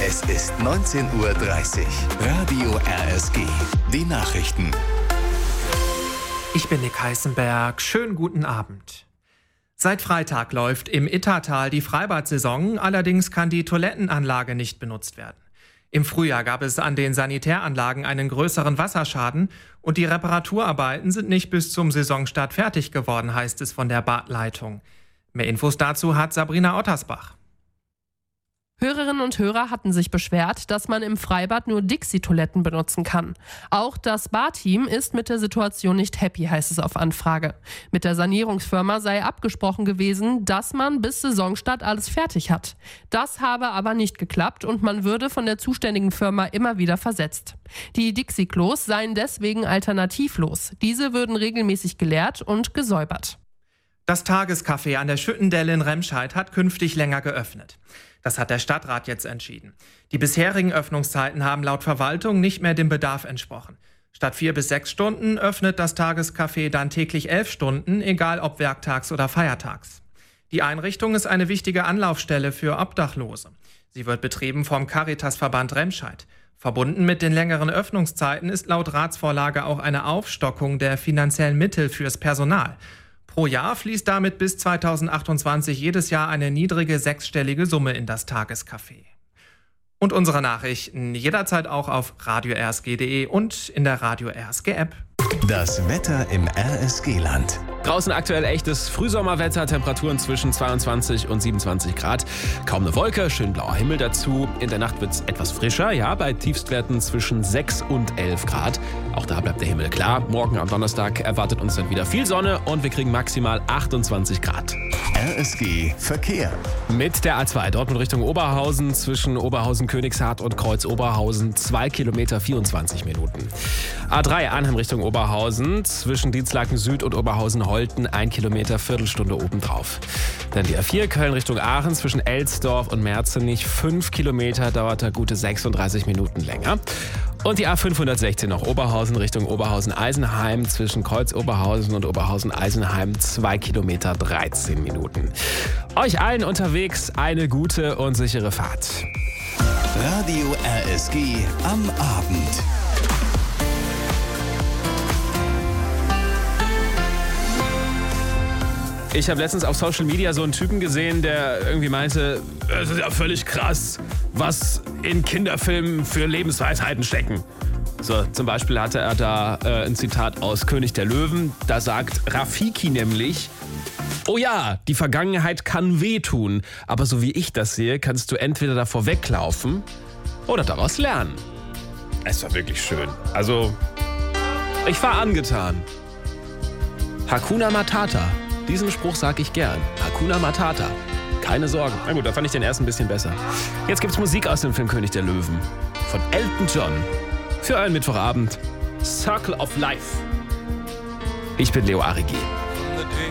Es ist 19:30 Uhr. Radio RSG. Die Nachrichten. Ich bin Nick Heißenberg. Schönen guten Abend. Seit Freitag läuft im Ittertal die Freibad-Saison, allerdings kann die Toilettenanlage nicht benutzt werden. Im Frühjahr gab es an den Sanitäranlagen einen größeren Wasserschaden und die Reparaturarbeiten sind nicht bis zum Saisonstart fertig geworden, heißt es von der Badleitung. Mehr Infos dazu hat Sabrina Ottersbach. Hörerinnen und Hörer hatten sich beschwert, dass man im Freibad nur Dixie-Toiletten benutzen kann. Auch das Barteam ist mit der Situation nicht happy, heißt es auf Anfrage. Mit der Sanierungsfirma sei abgesprochen gewesen, dass man bis Saisonstart alles fertig hat. Das habe aber nicht geklappt und man würde von der zuständigen Firma immer wieder versetzt. Die Dixie-Klos seien deswegen alternativlos. Diese würden regelmäßig geleert und gesäubert. Das Tagescafé an der Schüttendelle in Remscheid hat künftig länger geöffnet. Das hat der Stadtrat jetzt entschieden. Die bisherigen Öffnungszeiten haben laut Verwaltung nicht mehr dem Bedarf entsprochen. Statt 4 bis 6 Stunden öffnet das Tagescafé dann täglich 11 Stunden, egal ob werktags oder feiertags. Die Einrichtung ist eine wichtige Anlaufstelle für Obdachlose. Sie wird betrieben vom Caritasverband Remscheid. Verbunden mit den längeren Öffnungszeiten ist laut Ratsvorlage auch eine Aufstockung der finanziellen Mittel fürs Personal. Pro Jahr fließt damit bis 2028 jedes Jahr eine niedrige sechsstellige Summe in das Tagescafé. Und unsere Nachrichten jederzeit auch auf radio-rsg.de und in der Radio RSG App. Das Wetter im RSG-Land. Draußen aktuell echtes Frühsommerwetter, Temperaturen zwischen 22 und 27 Grad. Kaum eine Wolke, schön blauer Himmel dazu. In der Nacht wird es etwas frischer, ja, bei Tiefstwerten zwischen 6 und 11 Grad. Auch da bleibt der Himmel klar. Morgen am Donnerstag erwartet uns dann wieder viel Sonne und wir kriegen maximal 28 Grad. RSG Verkehr. Mit der A2 Dortmund Richtung Oberhausen zwischen Oberhausen-Königshardt und Kreuz-Oberhausen 2 Kilometer 24 Minuten. A3 Arnhem Richtung Oberhausen zwischen Dienstlaken Süd und Oberhausen-Holten 1 Kilometer Viertelstunde obendrauf. Dann die A4 Köln Richtung Aachen zwischen Elsdorf und Merzenich 5 Kilometer, dauert da gute 36 Minuten länger. Und die A516 nach Oberhausen Richtung Oberhausen-Eisenheim zwischen Kreuz-Oberhausen und Oberhausen-Eisenheim 2 Kilometer 13 Minuten. Euch allen unterwegs eine gute und sichere Fahrt. Radio RSG am Abend. Ich habe letztens auf Social Media so einen Typen gesehen, der irgendwie meinte, es ist ja völlig krass, was in Kinderfilmen für Lebensweisheiten stecken. So, zum Beispiel hatte er da ein Zitat aus König der Löwen. Da sagt Rafiki nämlich: Oh ja, die Vergangenheit kann wehtun, aber so wie ich das sehe, kannst du entweder davor weglaufen oder daraus lernen. Es war wirklich schön. Also, ich war angetan. Hakuna Matata. Diesen Spruch sage ich gern. Hakuna Matata. Keine Sorgen. Na gut, da fand ich den ersten ein bisschen besser. Jetzt gibt's Musik aus dem Film König der Löwen. Von Elton John. Für einen Mittwochabend. Circle of Life. Ich bin Leo Arigi.